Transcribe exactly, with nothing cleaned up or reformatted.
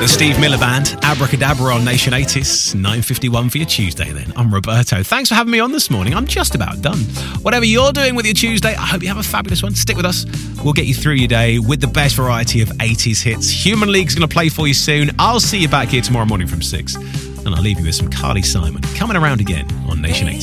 The Steve Miller Band, Abracadabra on Nation eighties, nine fifty-one for your Tuesday then. I'm Roberto. Thanks for having me on this morning. I'm just about done. Whatever you're doing with your Tuesday, I hope you have a fabulous one. Stick with us. We'll get you through your day with the best variety of eighties hits. Human League's going to play for you soon. I'll see you back here tomorrow morning from six. And I'll leave you with some Carly Simon coming around again on Nation eighty.